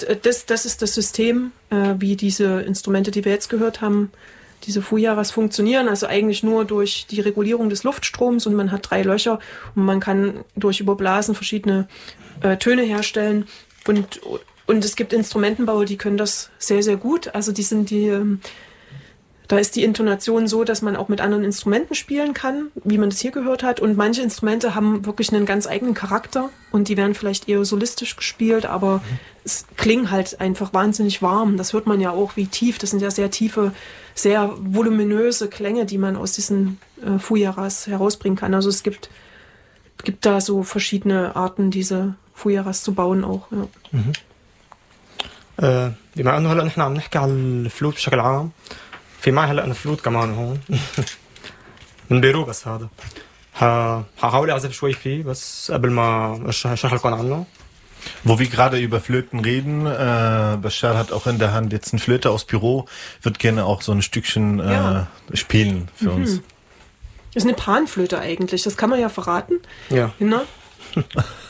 das ist das System, wie diese Instrumente, die wir jetzt gehört haben, diese Fujaras funktionieren. Also eigentlich nur durch die Regulierung des Luftstroms und man hat 3 Löcher und man kann durch Überblasen verschiedene Töne herstellen und es gibt Instrumentenbauer, die können das sehr, sehr gut. Also da ist die Intonation so, dass man auch mit anderen Instrumenten spielen kann, wie man das hier gehört hat. Und manche Instrumente haben wirklich einen ganz eigenen Charakter und die werden vielleicht eher solistisch gespielt, aber es klingt halt einfach wahnsinnig warm. Das hört man ja auch, wie tief. Das sind ja sehr tiefe, sehr voluminöse Klänge, die man aus diesen Fujaras herausbringen kann. Also es gibt da so verschiedene Arten, diese Fujaras zu bauen auch. Ja. بما انه هلا نحن عم نحكي على الفلوت بشكل عام في معي هلا انا فلوت كمان هون من بيرو بس هذا هحاول اعزف شوي فيه بس قبل ما اشرح لكم عنه. Wo wir gerade über Flöten reden, Bashar hat auch in der Hand jetzt eine Flöte aus Peru, wird gerne auch so ein Stückchen spielen für uns. Das ist eine Panflöte eigentlich, das kann man ja verraten. Ja. Ne?